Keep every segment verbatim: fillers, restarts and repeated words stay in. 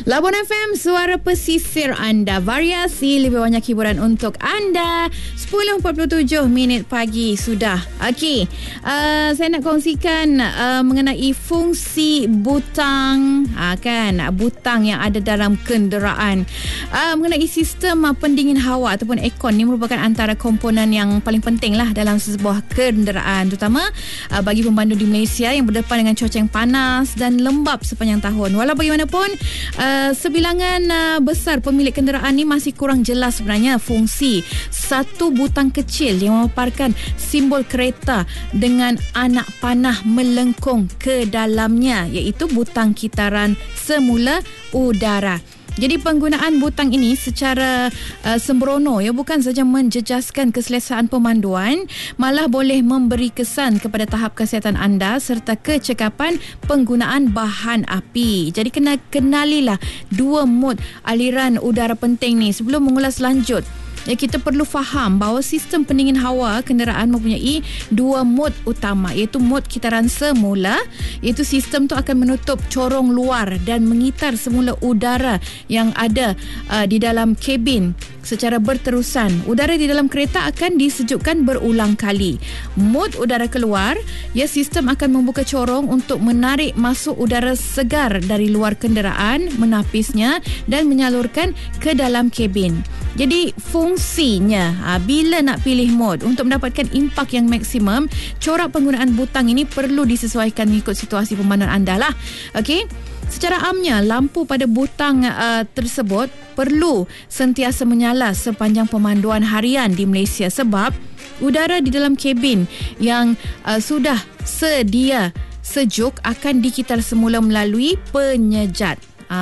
Labuan F M, suara pesisir anda. Variasi lebih banyak hiburan untuk anda. sepuluh empat puluh tujuh minit pagi sudah. Okey, uh, saya nak kongsikan uh, mengenai fungsi butang, uh, kan, butang yang ada dalam kenderaan. Uh, mengenai sistem uh, pendingin hawa ataupun aircon, ni merupakan antara komponen yang paling penting lah dalam sebuah kenderaan, terutama uh, bagi pemandu di Malaysia yang berdepan dengan cuaca yang panas dan lembap sepanjang tahun. Walau bagaimanapun, uh, sebilangan uh, besar pemilik kenderaan ni masih kurang jelas sebenarnya fungsi satu butang kecil yang memaparkan simbol kereta dengan anak panah melengkung ke dalamnya, iaitu butang kitaran semula udara. Jadi penggunaan butang ini secara uh, sembrono ya, bukan saja menjejaskan keselesaan pemanduan, malah boleh memberi kesan kepada tahap kesihatan anda serta kecekapan penggunaan bahan api. Jadi kena kenalilah dua mod aliran udara penting ni. Sebelum mengulas lanjut, ya, kita perlu faham bahawa sistem pendingin hawa kenderaan mempunyai dua mod utama, iaitu mod kitaran semula, iaitu sistem tu akan menutup corong luar dan mengitar semula udara yang ada uh, di dalam kabin secara berterusan. Udara di dalam kereta akan disejukkan berulang kali. Mod udara keluar, ya, sistem akan membuka corong untuk menarik masuk udara segar dari luar kenderaan, menapisnya dan menyalurkan ke dalam kabin. Jadi fungsinya, ha, bila nak pilih mod untuk mendapatkan impak yang maksimum, corak penggunaan butang ini perlu disesuaikan mengikut situasi pemanduan anda lah. Okey. Secara amnya, lampu pada butang uh, tersebut perlu sentiasa menyala sepanjang pemanduan harian di Malaysia, sebab udara di dalam kabin yang uh, sudah sedia sejuk akan dikitar semula melalui penyejat.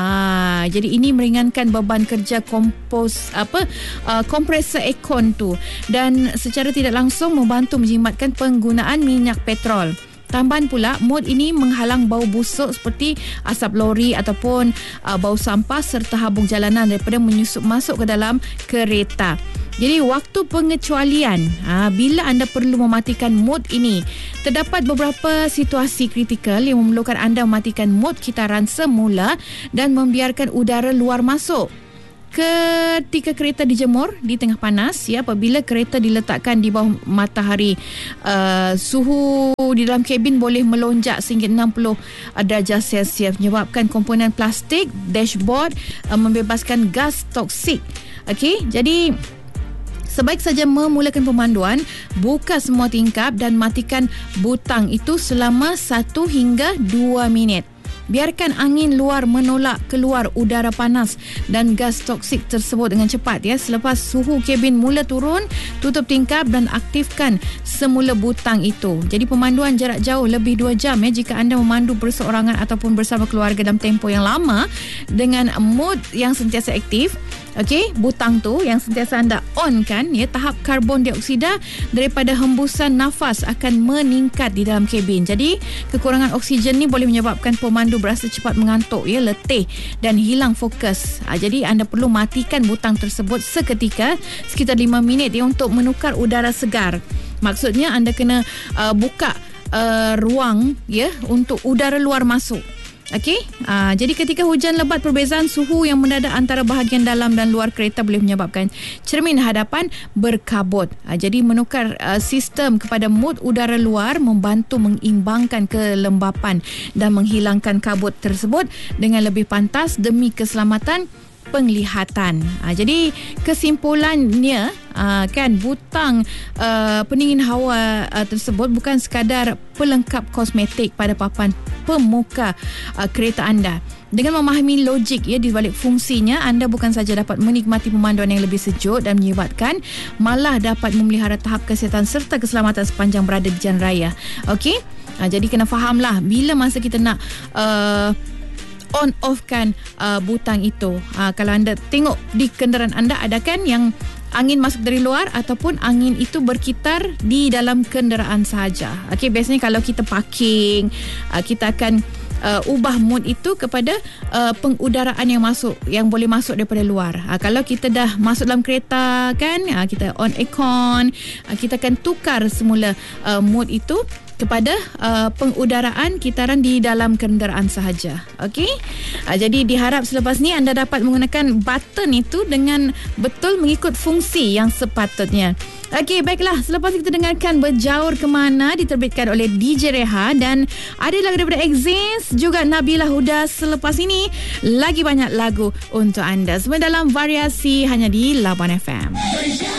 Ah, jadi ini meringankan beban kerja kompos apa uh, kompresor aircon tu, dan secara tidak langsung membantu menjimatkan penggunaan minyak petrol. Tambahan pula, mod ini menghalang bau busuk seperti asap lori ataupun uh, bau sampah serta habung jalanan daripada menyusup masuk ke dalam kereta. Jadi waktu pengecualian, ha, bila anda perlu mematikan mod ini, terdapat beberapa situasi kritikal yang memerlukan anda mematikan mod kitaran semula dan membiarkan udara luar masuk. Ketika kereta dijemur di tengah panas, ya, apabila kereta diletakkan di bawah matahari, uh, suhu di dalam kabin boleh melonjak sehingga enam puluh darjah Celsius, menyebabkan komponen plastik dashboard uh, membebaskan gas toksik. Okey, jadi sebaik saja memulakan pemanduan, buka semua tingkap dan matikan butang itu selama satu hingga dua minit. Biarkan angin luar menolak keluar udara panas dan gas toksik tersebut dengan cepat, ya. Selepas suhu kabin mula turun, tutup tingkap dan aktifkan semula butang itu. Jadi pemanduan jarak jauh lebih dua jam, ya, jika anda memandu berseorangan ataupun bersama keluarga dalam tempoh yang lama dengan mod yang sentiasa aktif. Okey, butang tu yang sentiasa anda on kan, ya, tahap karbon dioksida daripada hembusan nafas akan meningkat di dalam kabin. Jadi kekurangan oksigen ni boleh menyebabkan pemandu berasa cepat mengantuk, ya, letih dan hilang fokus. Ha, jadi anda perlu matikan butang tersebut seketika, sekitar lima minit, ya, untuk menukar udara segar. Maksudnya anda kena uh, buka uh, ruang, ya, untuk udara luar masuk. Okey, uh, jadi ketika hujan lebat, perbezaan suhu yang mendadak antara bahagian dalam dan luar kereta boleh menyebabkan cermin hadapan berkabut. Uh, jadi menukar uh, sistem kepada mod udara luar membantu mengimbangkan kelembapan dan menghilangkan kabut tersebut dengan lebih pantas demi keselamatan penglihatan. Ha, jadi kesimpulannya, ha, kan, butang uh, pendingin hawa uh, tersebut bukan sekadar pelengkap kosmetik pada papan pemuka uh, kereta anda. Dengan memahami logik, ya, di balik fungsinya, anda bukan saja dapat menikmati pemanduan yang lebih sejuk dan menyebatkan, malah dapat memelihara tahap kesihatan serta keselamatan sepanjang berada di jalan raya. Okey, ha, jadi kena fahamlah bila masa kita nak uh, on off kan uh, butang itu. Uh, kalau anda tengok di kenderaan anda, ada kan yang angin masuk dari luar ataupun angin itu berkitar di dalam kenderaan sahaja. Okey, biasanya kalau kita parking, uh, kita akan uh, ubah mod itu kepada uh, pengudaraan yang masuk, yang boleh masuk daripada luar. Uh, kalau kita dah masuk dalam kereta kan, uh, kita on aircon, uh, kita akan tukar semula uh, mod itu kepada uh, pengudaraan kitaran di dalam kenderaan sahaja. Okey. Uh, jadi diharap selepas ni anda dapat menggunakan button itu dengan betul mengikut fungsi yang sepatutnya. Okey, baiklah. Selepas kita dengarkan Berjaur Kemana diterbitkan oleh D J Reha dan ada lagu daripada Exist juga Nabila Huda. Selepas ini lagi banyak lagu untuk anda semua dalam Variasi hanya di Labuan F M.